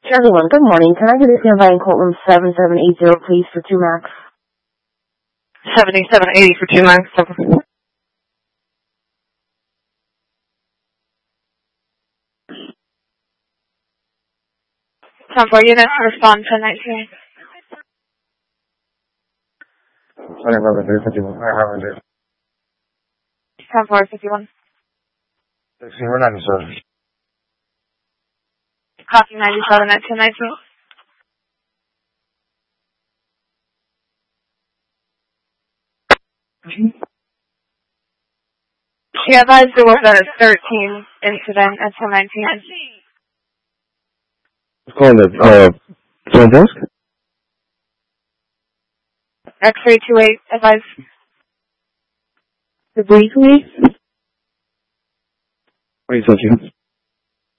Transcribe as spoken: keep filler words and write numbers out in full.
Everyone, good morning. Can I get a standby in courtroom seven seven eight zero, please, for two max? seventy-seven eighty for two max. ten four unit, respond ten nineteen. ten four fifty-one. sixteen ninety-seven. Copy ninety-seven at ten nineteen. She advised there was a thirteen incident at ten nineteen. It's calling the, uh, front desk? X-ray two eight advised. The briefly? What do you think, you?